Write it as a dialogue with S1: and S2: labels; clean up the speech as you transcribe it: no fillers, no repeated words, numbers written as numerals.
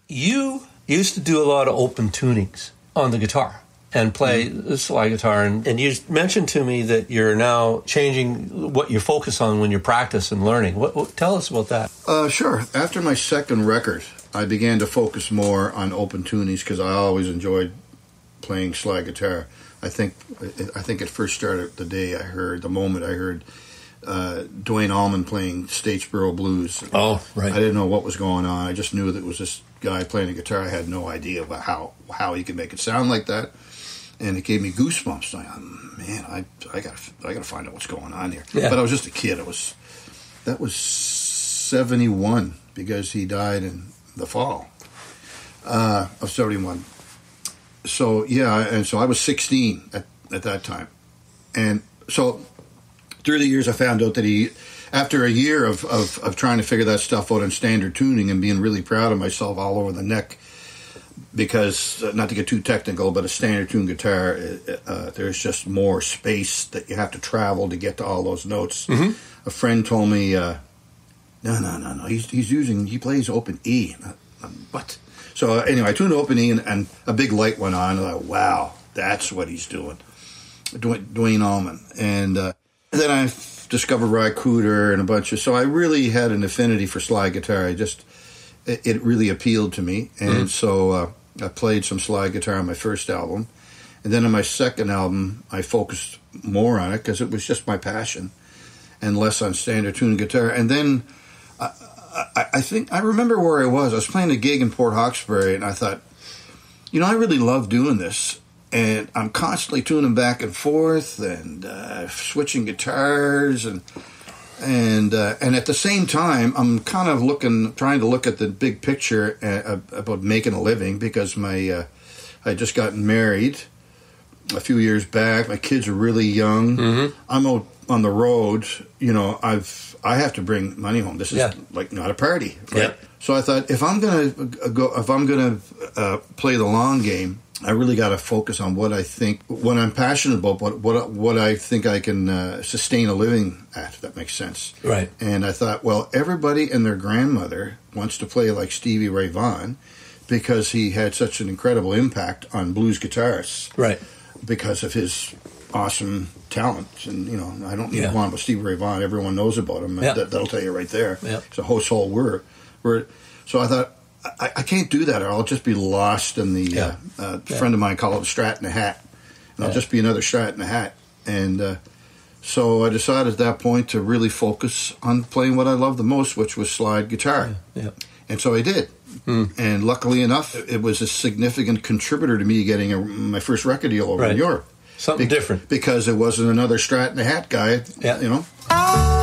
S1: you used to do a lot of open tunings on the guitar and play the slide guitar. And you mentioned to me that you're now changing what you focus on when you practice and learning. Tell us about that.
S2: Sure. After my second record, I began to focus more on open tunings because I always enjoyed playing slide guitar. I think it first started the moment I heard Duane Allman playing Statesboro Blues.
S1: Oh, right.
S2: I didn't know what was going on. I just knew that it was this guy playing a guitar. I had no idea about how he could make it sound like that. And it gave me goosebumps. Man, I gotta find out what's going on here.
S1: Yeah.
S2: But I was just a kid. That was 71 because he died in the fall of 71. So yeah, and so I was 16 at that time, and so through the years I found out that after a year of trying to figure that stuff out in standard tuning and being really proud of myself all over the neck, because not to get too technical, but a standard tune guitar, there's just more space that you have to travel to get to all those notes. Mm-hmm. A friend told me, no, he plays open E. What? So anyway, I tuned open E and a big light went on. And I thought, wow, that's what he's doing. Duane Allman. And then I discovered Ry Cooder and a bunch of... So I really had an affinity for slide guitar. It really appealed to me. And so I played some slide guitar on my first album. And then on my second album, I focused more on it because it was just my passion and less on standard tune guitar. And then... I think I remember where I was. I was playing a gig in Port Hawkesbury, and I thought, I really love doing this, and I'm constantly tuning back and forth and switching guitars, and at the same time, I'm kind of trying to look at the big picture about making a living because I just gotten married a few years back. My kids are really young. Mm-hmm. I'm out on the road. I have to bring money home. This is like not a party, right? Yeah. So I thought if I'm gonna play the long game, I really got to focus on what I'm passionate about, what I think I can sustain a living at. If that makes sense,
S1: right?
S2: And I thought, well, everybody and their grandmother wants to play like Stevie Ray Vaughan because he had such an incredible impact on blues guitarists,
S1: right? Because
S2: of his awesome talent, and I don't need to go on about Stevie Ray Vaughan. Everyone knows about him. Yeah. That'll tell you right there. Yeah. It's a whole word. So I thought I can't do that, or I'll just be lost in the. Friend of mine called it a strat in a hat, and I'll just be another strat in a hat. And so I decided at that point to really focus on playing what I love the most, which was slide guitar.
S1: Yeah.
S2: And so I did. And luckily enough, it was a significant contributor to me getting my first record deal over in Europe.
S1: Something different.
S2: Because it wasn't another Strat in a hat guy,